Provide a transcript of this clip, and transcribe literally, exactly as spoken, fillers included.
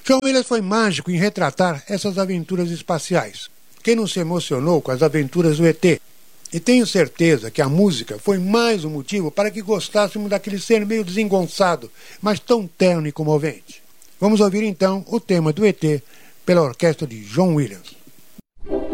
John Williams foi mágico em retratar essas aventuras espaciais. Quem não se emocionou com as aventuras do E T? E tenho certeza que a música foi mais um motivo para que gostássemos daquele ser meio desengonçado, mas tão terno e comovente. Vamos ouvir então o tema do E T pela orquestra de John Williams.